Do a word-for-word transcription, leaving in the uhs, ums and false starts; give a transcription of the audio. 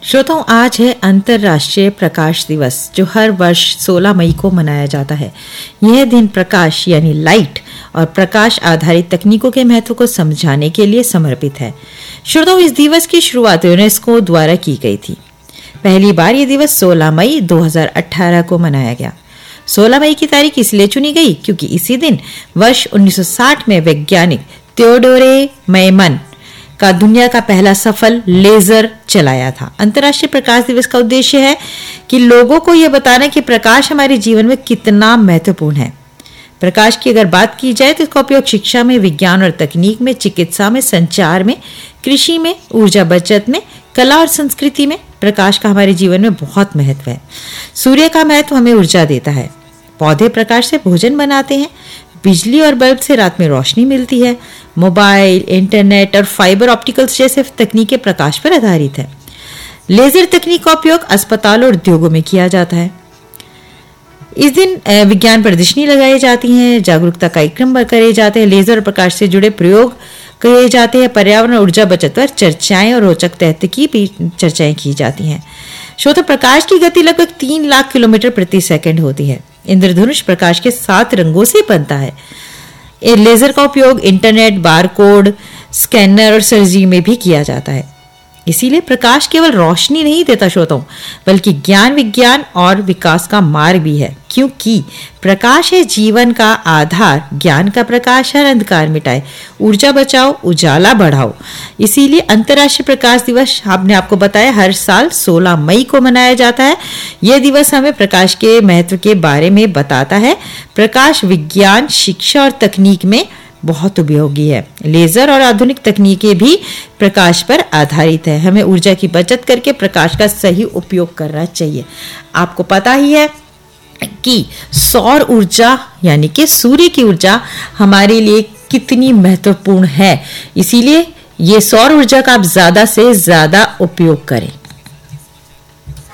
श्रोताओं, आज है अंतर्राष्ट्रीय प्रकाश दिवस, जो हर वर्ष सोलह मई को मनाया जाता है। यह दिन प्रकाश यानी लाइट और प्रकाश आधारित तकनीकों के महत्व को समझाने के लिए समर्पित है। श्रोताओं, इस दिवस की शुरुआत यूनेस्को द्वारा की गई थी। पहली बार यह दिवस सोलह मई दो हज़ार अठारह को मनाया गया। सोलह मई की तारीख इसलिए चुनी गई क्योंकि इसी दिन वर्ष उन्नीस सौ साठ में वैज्ञानिक थियोडोरे मैमन का दुनिया का पहला सफल लेजर चलाया था। अंतर्राष्ट्रीय प्रकाश दिवस का उद्देश्य है कि लोगों को यह बताना कि प्रकाश हमारे जीवन में कितना महत्वपूर्ण है। प्रकाश की अगर बात की जाए तो इसका उपयोग शिक्षा में, विज्ञान और तकनीक में, चिकित्सा में, संचार में, कृषि में, ऊर्जा बचत में, कला और संस्कृति में प्रकाश का हमारे जीवन में बहुत महत्व है। सूर्य का महत्व हमें ऊर्जा देता है। पौधे प्रकाश से भोजन बनाते हैं। बिजली और बल्ब से रात में रोशनी मिलती है। मोबाइल, इंटरनेट और फाइबर ऑप्टिकल्स जैसे तकनीकें प्रकाश पर आधारित है। लेजर तकनीक का उपयोग अस्पताल और उद्योगों में किया जाता है। इस दिन विज्ञान प्रदर्शनी लगाई जाती हैं, जागरूकता कार्यक्रम करे जाते हैं, लेजर और प्रकाश से जुड़े प्रयोग किए जाते हैं, पर्यावरण और ऊर्जा बचत पर चर्चाएं और रोचक तथ्य की भी चर्चाएं की जाती हैं। श्रोता, प्रकाश की गति लगभग तीन लाख किलोमीटर प्रति सेकंड होती है। इंद्रधनुष प्रकाश के सात रंगों से बनता है। लेजर का उपयोग इंटरनेट, बारकोड, स्कैनर और सर्जरी में भी किया जाता है। इसीलिए प्रकाश केवल रोशनी नहीं देता श्रोताओं, बल्कि ज्ञान, विज्ञान और विकास का मार्ग भी है, क्योंकि प्रकाश है जीवन का आधार। ज्ञान का प्रकाश हर अंधकार मिटाए, ऊर्जा बचाओ, उजाला बढ़ाओ। इसीलिए अंतर्राष्ट्रीय प्रकाश दिवस आपने आपको बताया हर साल सोलह मई को मनाया जाता है। यह दिवस हमें प्रकाश के महत्व के बारे में बताता है। प्रकाश विज्ञान, शिक्षा और तकनीक में बहुत उपयोगी है। लेजर और आधुनिक तकनीकें भी प्रकाश पर आधारित है। हमें ऊर्जा की बचत करके प्रकाश का सही उपयोग करना चाहिए। आपको पता ही है कि सौर ऊर्जा यानी कि सूर्य की ऊर्जा हमारे लिए कितनी महत्वपूर्ण है। इसीलिए ये सौर ऊर्जा का आप ज्यादा से ज्यादा उपयोग करें।